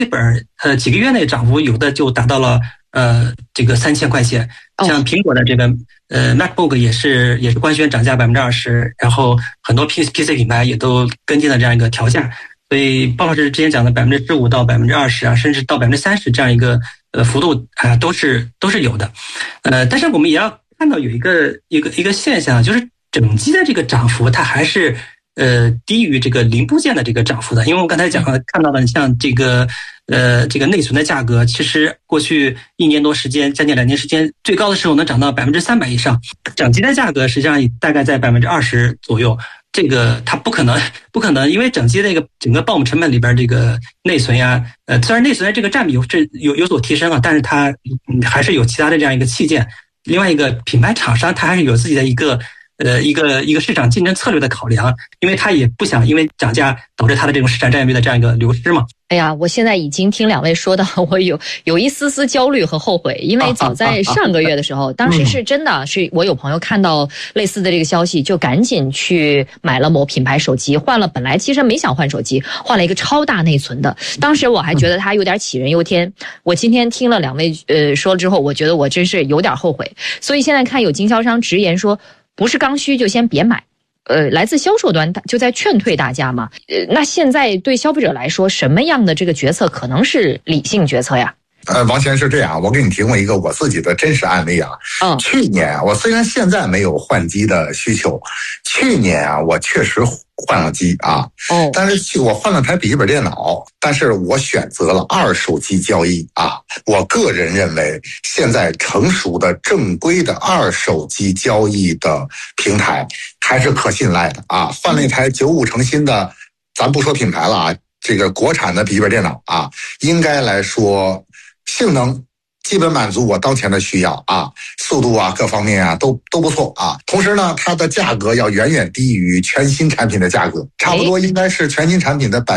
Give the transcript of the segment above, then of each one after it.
几个月内涨幅有的就达到了这个3000块钱。像苹果的这个MacBook 也是官宣涨价20%，然后很多 PC 品牌也都跟进了这样一个调价。所以鲍老师之前讲的15%到20%啊，甚至到30%这样一个幅度啊，都是有的。但是我们也要看到有一个现象，就是整机的这个涨幅它还是低于这个零部件的这个涨幅的。因为我刚才看到的，像这个内存的价格，其实过去1年多时间，将近2年时间，最高的时候能涨到300%以上。整机的价格实际上大概在20%左右。这个它不可能，因为整机这个整个 BOM 成本里边这个内存呀，虽然内存的这个占比有所提升啊，但是它还是有其他的这样一个器件。另外一个品牌厂商它还是有自己的一个市场竞争策略的考量，因为它也不想因为涨价导致它的这种市场占有率的这样一个流失嘛。 哎呀，我现在已经听两位说的，我有一丝丝焦虑和后悔，因为早在上个月的时候，当时是真的是我有朋友看到类似的这个消息，就赶紧去买了某品牌手机，换了本来其实没想换手机，换了一个超大内存的。当时我还觉得它有点杞人忧天，我今天听了两位说了之后，我觉得我真是有点后悔。所以现在看有经销商直言说，不是刚需就先别买。来自销售端就在劝退大家嘛。那现在对消费者来说，什么样的这个决策可能是理性决策呀？ 王先是这样，我给你提供一个我自己的真实案例啊。去年我虽然现在没有换机的需求，去年啊我确实换了机啊。但是我换了台笔记本电脑，但是我选择了二手机交易啊。我个人认为，现在成熟的正规的二手机交易的平台还是可信赖的啊。换了一台95成新的，咱不说品牌了啊，这个国产的笔记本电脑啊，应该来说性能基本满足我当前的需要啊，速度啊各方面啊都不错啊。同时呢，它的价格要远远低于全新产品的价格，差不多应该是全新产品的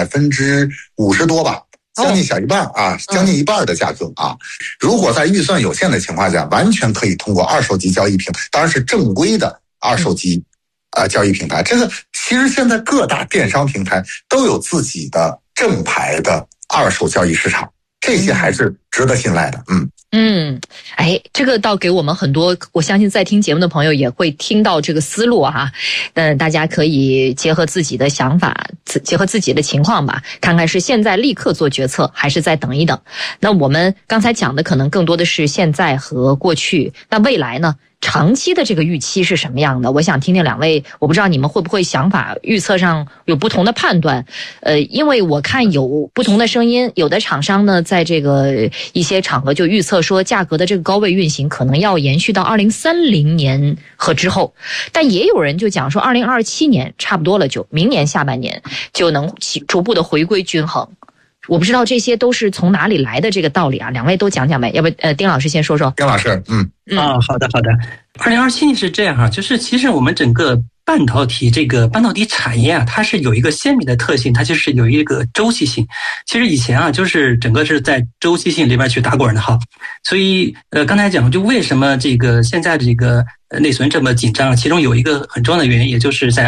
50%多吧，将近小一半啊，将近一半的价格啊。如果在预算有限的情况下，完全可以通过二手机交易平台，当然是正规的二手机交易平台。这个其实现在各大电商平台都有自己的正牌的二手交易市场，这些还是值得信赖的。 这个倒给我们很多，我相信在听节目的朋友也会听到这个思路哈。大家可以结合自己的想法，结合自己的情况吧，看看是现在立刻做决策，还是再等一等。那我们刚才讲的可能更多的是现在和过去，那未来呢？长期的这个预期是什么样的？我想听听两位，我不知道你们会不会想法预测上有不同的判断。因为我看有不同的声音，有的厂商呢在这个一些场合就预测说价格的这个高位运行可能要延续到2030年和之后，但也有人就讲说2027年差不多了，就明年下半年就能逐步的回归均衡。我不知道这些都是从哪里来的这个道理啊，两位都讲讲呗。要不丁老师先说说。 丁老师， 好的。2027年是这样哈，就是其实我们整个半导体产业啊，它是有一个鲜明的特性，它就是有一个周期性。其实以前啊，就是整个是在周期性里边去打滚的哈。所以刚才讲就为什么这个现在这个内存这么紧张，其中有一个很重要的原因，也就是在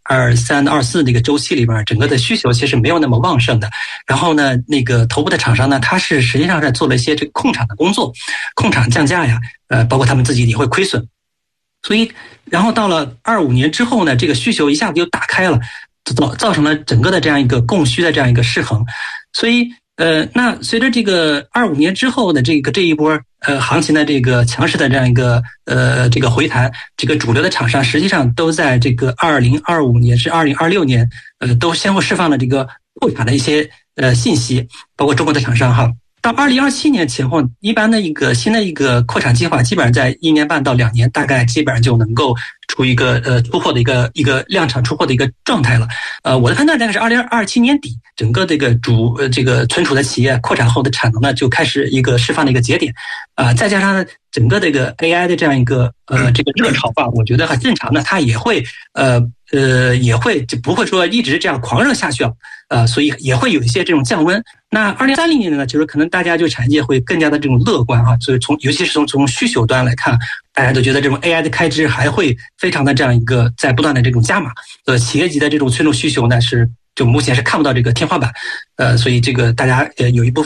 2023、24这个周期里边，整个的需求其实没有那么旺盛的。然后呢，那个头部的厂商呢，它是实际上是做了一些这个控场的工作，控场降价呀，包括他们自己也会亏损。所以，然后到了25年之后呢，这个需求一下子就打开了，造成了整个的这样一个供需的这样一个失衡。所以，那随着这个25年之后的这一波行情的这个强势的这样一个这个回弹，这个主流的厂商实际上都在这个2025年至2026年都先后释放了这个扩产的一些信息，包括中国的厂商哈。到2027年前后，一般的一个新的一个扩产计划，基本上在1年半到2年，大概基本上就能够出一个出货的一个量产出货的一个状态了。我的判断大概是2027年底，整个这个这个存储的企业扩产后的产能呢，就开始一个释放的一个节点。再加上整个这个 AI 的这样一个这个热潮吧，我觉得很正常的，它也会就不会说一直这样狂热下去所以也会有一些这种降温。那2030年呢，就是可能大家就产业界会更加的这种乐观所以尤其是从需求端来看，大家都觉得这种 AI 的开支还会非常的这样一个在不断的这种加码。企业级的这种存储需求呢，就目前是看不到这个天花板。所以这个大家有一部分